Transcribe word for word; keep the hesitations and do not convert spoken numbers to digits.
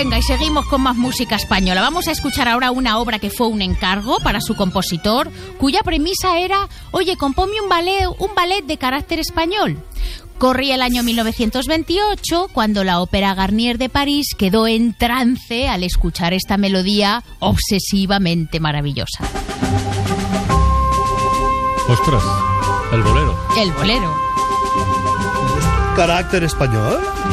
Venga, y seguimos con más música española. Vamos a escuchar ahora una obra que fue un encargo para su compositor, cuya premisa era, oye, compónme un ballet, un ballet de carácter español. Corría el año mil novecientos veintiocho, cuando la Ópera Garnier de París quedó en trance al escuchar esta melodía obsesivamente maravillosa. Ostras, el bolero. El bolero. ¿Carácter español?